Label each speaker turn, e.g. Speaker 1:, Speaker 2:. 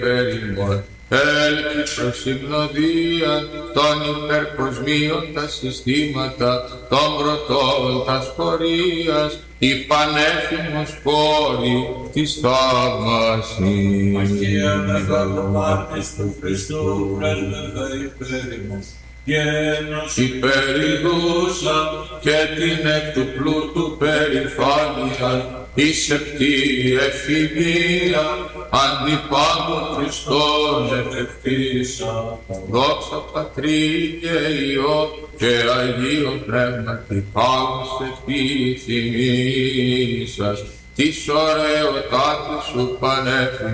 Speaker 1: περιμόν. Έλκη προς υμνοδία των υπερκοσμίων τα συστήματα, των πρωτών τα σχορίας, η πανέφημος κόρη της θαύμασης.
Speaker 2: Αγία Μεγαλομάρτης του Χριστού, πρέσβευε υπέρ ημών.
Speaker 1: Υπερηδούσα και την εκ του πλούτου περηφάνεια, η σεπτή εφημεία, αντιπάντων Χριστόν επεκτήσα. Δόξα Πατρί και Υιό και Αγίο Πνεύματι, πάγος επιθυμήσας, της ωραιοτάτης σου πανέφημος.